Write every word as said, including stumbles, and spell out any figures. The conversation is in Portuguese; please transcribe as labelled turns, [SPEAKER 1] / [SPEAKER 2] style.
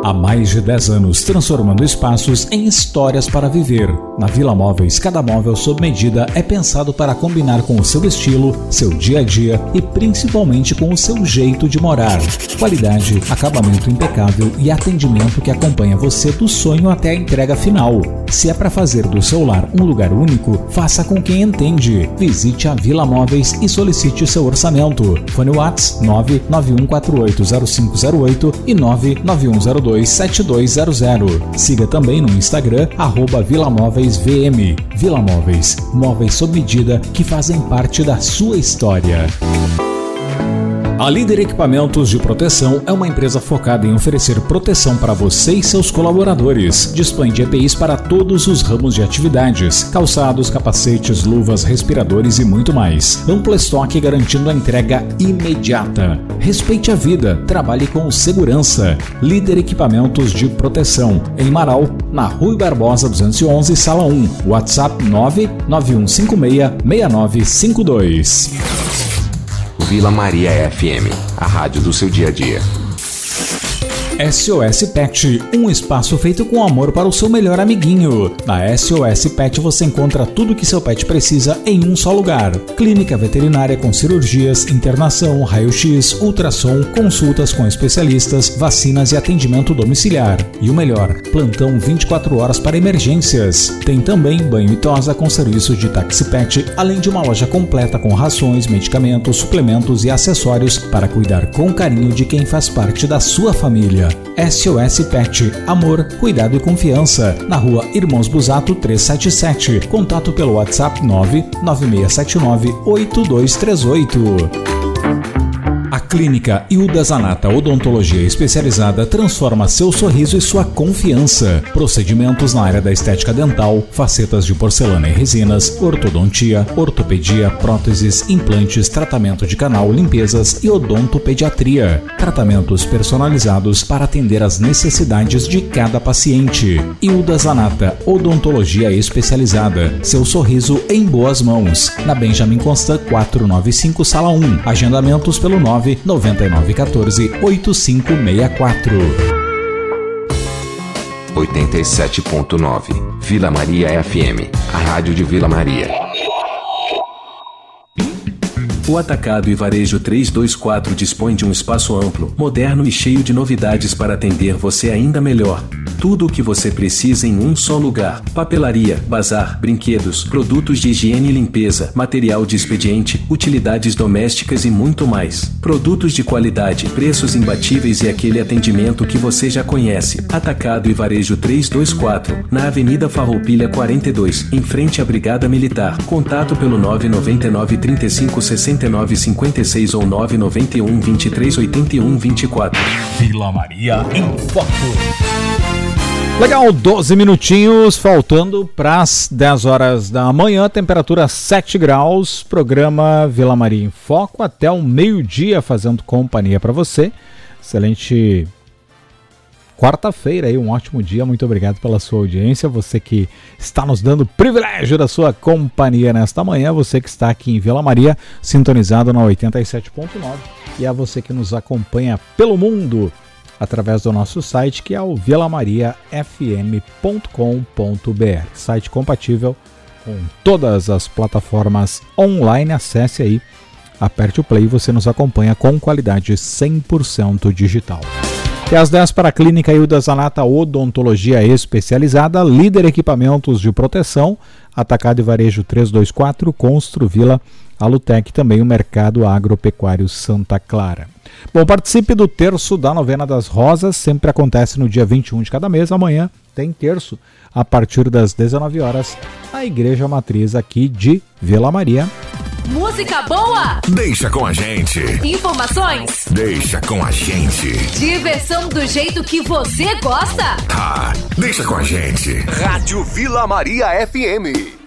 [SPEAKER 1] Há mais de dez anos, transformando espaços em histórias para viver. Na Vila Móveis, cada móvel sob medida é pensado para combinar com o seu estilo, seu dia a dia e principalmente com o seu jeito de morar. Qualidade, acabamento impecável e atendimento que acompanha você do sonho até a entrega final. Se é para fazer do seu lar um lugar único, faça com quem entende. Visite a Vila Móveis e solicite seu orçamento. Fone WhatsApp nove nove um quatro oito zero cinco zero oito e nove nove um zero dois sete dois zero zero. Siga também no Instagram, arroba Vila Móveis V M. Vila Móveis, móveis sob medida que fazem parte da sua história. A Líder Equipamentos de Proteção é uma empresa focada em oferecer proteção para você e seus colaboradores. Dispõe de E P Is para todos os ramos de atividades, calçados, capacetes, luvas, respiradores e muito mais. Amplo estoque garantindo a entrega imediata. Respeite a vida, trabalhe com segurança. Líder Equipamentos de Proteção, em Marau, na Rui Barbosa duzentos e onze, sala um. WhatsApp nove nove um cinco seis seis nove cinco dois.
[SPEAKER 2] Vila Maria F M, a rádio do seu dia a dia.
[SPEAKER 1] S O S Pet, um espaço feito com amor para o seu melhor amiguinho. Na S O S Pet você encontra tudo que seu pet precisa em um só lugar. Clínica veterinária com cirurgias, internação, raio-x, ultrassom, consultas com especialistas, vacinas e atendimento domiciliar. E o melhor, plantão vinte e quatro horas para emergências. Tem também banho e tosa com serviço de táxi pet, além de uma loja completa com rações, medicamentos, suplementos e acessórios para cuidar com carinho de quem faz parte da sua família. S O S Pet, amor, cuidado e confiança. Na rua Irmãos Busato trezentos e setenta e sete. Contato pelo WhatsApp nove nove seis sete nove oito dois três oito. A Clínica Hilda Zanata Odontologia Especializada transforma seu sorriso e sua confiança. Procedimentos na área da estética dental, facetas de porcelana e resinas, ortodontia, ortopedia, próteses, implantes, tratamento de canal, limpezas e odontopediatria. Tratamentos personalizados para atender às necessidades de cada paciente. Hilda Zanata Odontologia Especializada. Seu sorriso em boas mãos. Na Benjamin Constant quatrocentos e noventa e cinco, sala um. Agendamentos pelo nove nove nove um quatro oito cinco seis quatro.
[SPEAKER 2] oitenta e sete ponto nove Vila Maria F M, a rádio de Vila Maria.
[SPEAKER 3] O Atacado e Varejo trezentos e vinte e quatro dispõe de um espaço amplo, moderno e cheio de novidades para atender você ainda melhor. Tudo o que você precisa em um só lugar. Papelaria, bazar, brinquedos, produtos de higiene e limpeza, material de expediente, utilidades domésticas e muito mais. Produtos de qualidade, preços imbatíveis e aquele atendimento que você já conhece. Atacado e Varejo trezentos e vinte e quatro, na Avenida Farroupilha quarenta e dois, em frente à Brigada Militar. Contato pelo nove nove nove, três cinco seis nove cinco seis ou nove nove um, vinte e três oitenta e um, vinte e quatro.
[SPEAKER 1] Vila Maria em Foco. Legal, doze minutinhos, faltando para as dez horas da manhã, temperatura sete graus, programa Vila Maria em Foco até o meio-dia, fazendo companhia para você. Excelente quarta-feira aí, um ótimo dia, muito obrigado pela sua audiência, você que está nos dando o privilégio da sua companhia nesta manhã, você que está aqui em Vila Maria, sintonizado na oitenta e sete ponto nove, e a você que nos acompanha pelo mundo, através do nosso site, que é o vila maria f m ponto com ponto b r. Site compatível com todas as plataformas online. Acesse aí, aperte o play e você nos acompanha com qualidade cem por cento digital. E às dez para a Clínica Hilda Zanata Odontologia Especializada, Líder Equipamentos de Proteção, Atacado e Varejo trezentos e vinte e quatro, Constru Vila, Alutec, também o Mercado Agropecuário Santa Clara. Bom, participe do Terço da Novena das Rosas, sempre acontece no dia vinte e um de cada mês. Amanhã tem terço, a partir das dezenove horas, na Igreja Matriz aqui de Vila Maria.
[SPEAKER 4] Música boa?
[SPEAKER 5] Deixa com a gente.
[SPEAKER 4] Informações?
[SPEAKER 5] Deixa com a gente.
[SPEAKER 4] Diversão do jeito que você gosta?
[SPEAKER 5] Ah, deixa com a gente.
[SPEAKER 6] Rádio Vila Maria F M.